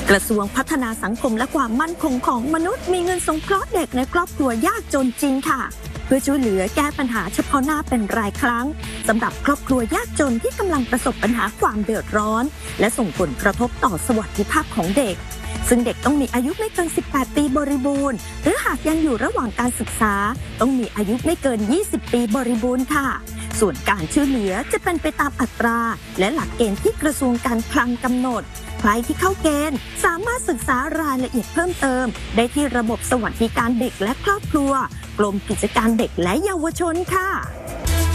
กระทรวงพัฒนาสังคมและความมั่นคงของมนุษย์มีเงินสงเคราะห์เด็กในครอบครัวยากจนจริงค่ะเพื่อช่วยเหลือแก้ปัญหาเฉพาะหน้าเป็นรายครั้งสำหรับครอบครัวยากจนที่กำลังประสบปัญหาความเดือดร้อนและส่งผลกระทบต่อสวัสดิภาพของเด็กซึ่งเด็กต้องมีอายุไม่เกิน 18 ปีบริบูรณ์หรือหากยังอยู่ระหว่างการศึกษาต้องมีอายุไม่เกิน 20 ปีบริบูรณ์ค่ะส่วนการช่วยเหลือจะเป็นไปตามอัตราและหลักเกณฑ์ที่กระทรวงการคลังกำหนดใครที่เข้าเกณฑ์สามารถศึกษารายละเอียดเพิ่มเติมได้ที่ระบบสวัสดิการเด็กและครอบครัวกรมกิจการเด็กและเยาวชนค่ะ